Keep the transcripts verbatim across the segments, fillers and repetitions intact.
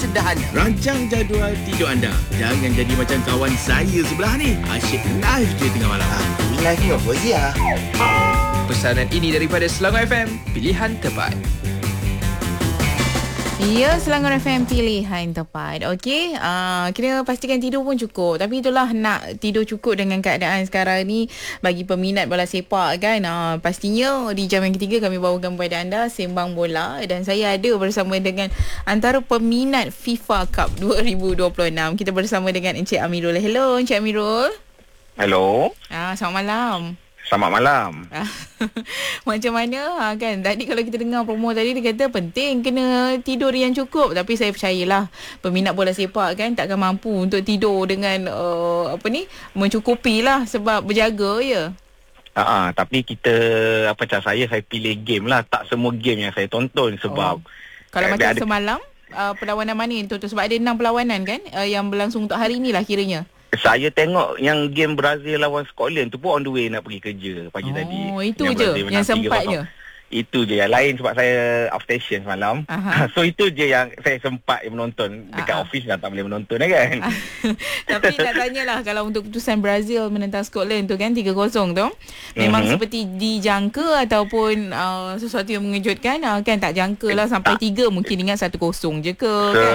sederhana. Rancang jadual tidur anda. Jangan jadi macam kawan saya sebelah ni. Asyik live je tengah malam. Aku live ni apa Zia? Pesanan ini daripada Selangor F M, pilihan tepat. Ya, Selangor F M, pilihan tepat. Okey, uh, kena pastikan tidur pun cukup. Tapi itulah, nak tidur cukup dengan keadaan sekarang ni bagi peminat bola sepak kan. Uh, pastinya di jam yang ketiga kami bawakan kepada anda Sembang Bola. Dan saya ada bersama dengan antara peminat FIFA Cup dua ribu dua puluh enam. Kita bersama dengan Encik Amirul. Hello Encik Amirul. Hello. Ah, selamat malam. Selamat malam. Macam mana ha, kan? Tadi kalau kita dengar promo tadi, dia kata penting kena tidur yang cukup. Tapi saya percayalah peminat bola sepak kan takkan mampu untuk tidur dengan uh, apa ni, mencukupi lah sebab berjaga ya. Uh, tapi kita, apa macam saya, saya pilih game lah. Tak semua game yang saya tonton sebab... Oh. Kalau eh, macam ada... semalam, uh, perlawanan mana yang tonton? Sebab ada enam perlawanan kan uh, yang berlangsung untuk hari ni lah kiranya. Saya tengok yang game Brazil lawan Scotland tu pun on the way nak pergi kerja pagi oh, tadi. Oh, itu yang je yang sempatnya. Itu je. Yang lain sebab saya off station semalam. So itu je yang saya sempat menonton. Dekat Aha. office dah tak boleh menonton kan. Tapi nak tanyalah, kalau untuk keputusan Brazil menentang Scotland tu kan tiga kosong tu, memang uh-huh. seperti dijangka ataupun uh, sesuatu yang mengejutkan? Uh, kan tak jangka lah sampai tak. tiga, mungkin ingat satu kosong je ke Se- kan?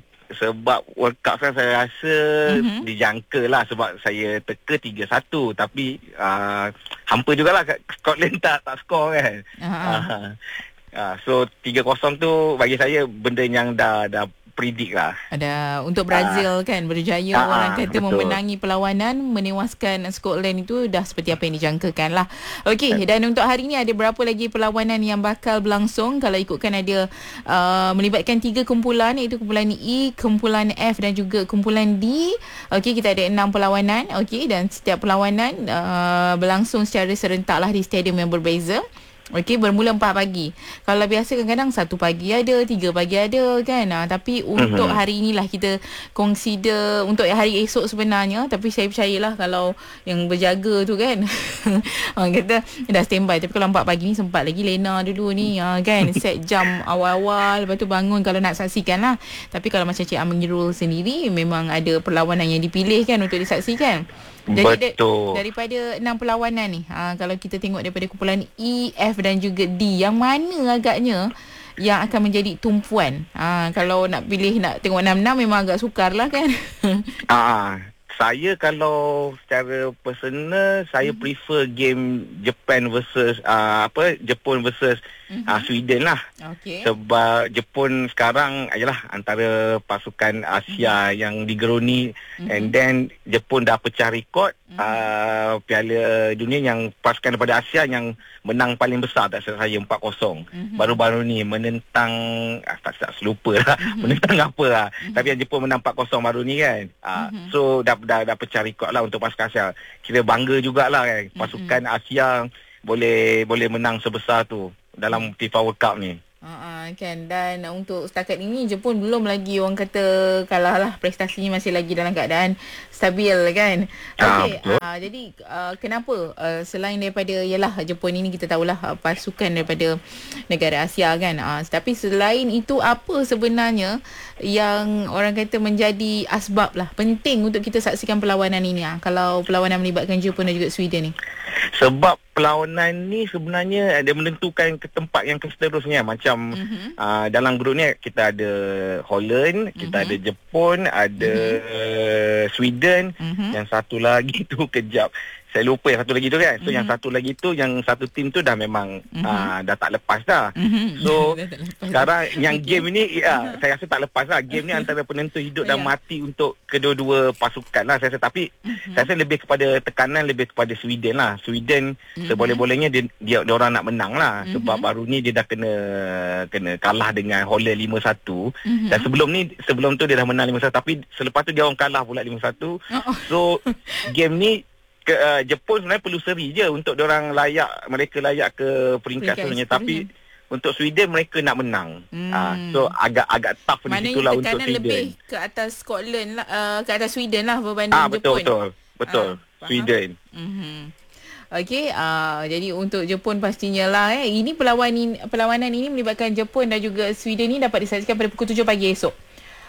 Sebab World Cup kan saya rasa uh-huh. dijangka lah sebab saya teka tiga satu. Tapi uh, hampa jugalah Scotland tak tak skor kan. Uh-huh. Uh, uh, so tiga kosong tu bagi saya benda yang dah dah predict lah. Ada untuk Brazil uh, kan berjaya uh, orang kata betul. memenangi perlawanan, menewaskan Scotland itu dah seperti apa yang dijangkakan lah. Okey, dan untuk hari ni ada berapa lagi perlawanan yang bakal berlangsung? Kalau ikutkan ada uh, melibatkan tiga kumpulan, iaitu kumpulan E, kumpulan F dan juga kumpulan D. Okey, kita ada enam perlawanan. Okey, dan setiap perlawanan uh, berlangsung secara serentak lah di stadium yang berbeza. Okey, bermula empat pagi. Kalau biasa kadang-kadang satu pagi ada, tiga pagi ada kan. Ha, tapi untuk uh-huh. hari inilah kita consider untuk hari esok sebenarnya. Tapi saya percayalah kalau yang berjaga tu kan ha, kata dah standby. Tapi kalau empat pagi ni sempat lagi lena dulu ni ha, kan. Set jam awal-awal, lepas tu bangun kalau nak saksikan lah. Tapi kalau macam Cik Amirul sendiri, memang ada perlawanan yang dipilih kan untuk disaksikan. Jadi betul. Da- daripada enam perlawanan ni, ha, kalau kita tengok daripada kumpulan E, F dan juga D, yang mana agaknya yang akan menjadi tumpuan? Ha, kalau nak pilih nak tengok enam-enam memang agak sukar lah kan. Ah, saya kalau secara personal saya hmm. prefer game Japan versus uh, apa Jepun versus hmm. uh, Sweden lah. Okay. Sebab Jepun sekarang adalah antara pasukan Asia hmm. yang digeruni hmm. and then Jepun dah pecah rekod hmm. uh, Piala Dunia yang pasukan daripada Asia yang menang paling besar tak salah saya empat kosong. Hmm. Baru-baru ni menentang ah, tak tak selupa lah hmm. menentang apa lah. Hmm. Tapi yang Jepun menang empat kosong baru ni kan. Uh, hmm. So dah dah dah pecah rekod lah untuk pasukan Asia. Kira bangga jugalah kan pasukan mm-hmm. Asia boleh boleh menang sebesar tu dalam FIFA World Cup ni. Uh, kan. Dan untuk setakat ini Jepun belum lagi orang kata kalah lah, prestasinya masih lagi dalam keadaan stabil kan. Okey, uh, uh, jadi uh, kenapa uh, selain daripada yalah Jepun ini kita tahulah uh, pasukan daripada negara Asia kan. Uh, tapi selain itu apa sebenarnya yang orang kata menjadi asbab lah penting untuk kita saksikan perlawanan ini uh, kalau perlawanan melibatkan Jepun dan juga Sweden ni? Sebab perlawanan ni sebenarnya ada menentukan ke tempat yang seterusnya. Macam mm-hmm. uh, dalam grup ni kita ada Holland, mm-hmm. kita ada Jepun, ada mm-hmm. Sweden, mm-hmm. yang satu lagi tu kejap saya lupa yang satu lagi tu kan. So mm-hmm. yang satu lagi tu, yang satu tim tu dah memang mm-hmm. uh, dah tak lepas dah. Mm-hmm. So lepas sekarang dah. yang okay. game ni ya, uh-huh. saya rasa tak lepas lah. Game ni antara penentu hidup dan yeah. mati untuk kedua-dua pasukan lah saya rasa. Tapi mm-hmm. saya rasa lebih kepada tekanan lebih kepada Sweden lah. Sweden mm-hmm. seboleh-bolehnya dia, dia, dia orang nak menang lah. Mm-hmm. Sebab baru ni dia dah kena kena kalah dengan Holland lima satu. Mm-hmm. Dan sebelum ni, sebelum tu dia dah menang lima satu. Tapi selepas tu dia orang kalah pula lima satu. Oh. So game ni ke, uh, Jepun sebenarnya perlu seri je untuk diorang layak, mereka layak ke peringkat sebenarnya. Tapi untuk Sweden mereka nak menang. Hmm. Uh, so agak agak tough di situ lah untuk Sweden. Maknanya tekanan lebih ke atas Scotland lah, uh, ke atas Sweden lah berbanding ah, betul, Jepun. Betul betul. Ah, Sweden. Mm-hmm. Okey, uh, jadi untuk Jepun pastinya lah eh. Ini perlawanan perlawanan ini melibatkan Jepun dan juga Sweden ni dapat disaksikan pada pukul tujuh pagi esok.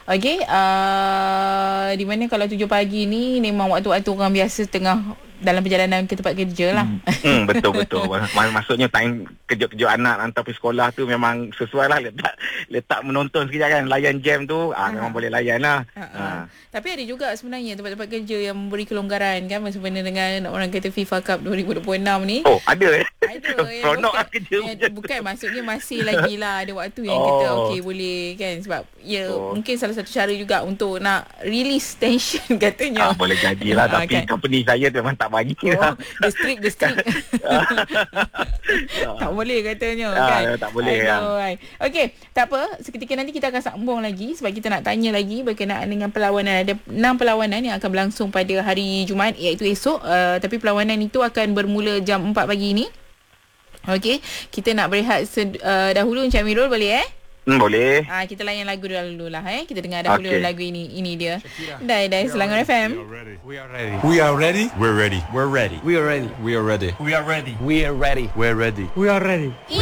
Okey, uh, di mana kalau tujuh pagi ni memang waktu-waktu orang biasa tengah dalam perjalanan ke tempat kerja lah. Hmm, hmm betul betul. Mak- Maksudnya time kejut-kejut anak hantar pergi sekolah tu memang sesuai lah, letak letak menonton sekejap kan, layan jam tu, ah memang boleh layan lah. Ha. Tapi ada juga sebenarnya tempat-tempat kerja yang memberi kelonggaran kan, bersempena dengan orang kata FIFA Cup dua ribu dua puluh enam ni. Oh, ada eh. Ada eh, Seronok bukan, lah kerja eh, macam tu. bukan maksudnya masih lagi lah ada waktu yang Oh. kita okey boleh kan, sebab ya Oh. mungkin salah satu cara juga untuk nak release tension katanya. Ah, boleh jadi lah. Ah, Tapi kan? company saya memang tak bagi lah. Oh, the strict, the strict. Tak boleh katanya Ah, kan. tak boleh, Aduh, kan. Okey, tak apa. Seketika nanti kita akan sambung lagi sebab kita nak tanya lagi berkenaan dengan perlawanan. Ada enam perlawanan yang akan berlangsung pada hari Jumaat, iaitu esok. Uh, tapi perlawanan itu akan bermula jam empat pagi ini. Okey, kita nak berehat sed- uh, dahulu Encik Amirul, boleh eh? Hmm, boleh. Ah, kita layan lagu dulu lah eh. Kita dengar dahulu Okey. lagu ini. Ini dia. Dai Dai Selangor F M. We are ready. We are ready. We're ready. We're ready. We are ready. We are ready. We are ready. We are ready. We're ready. We are ready.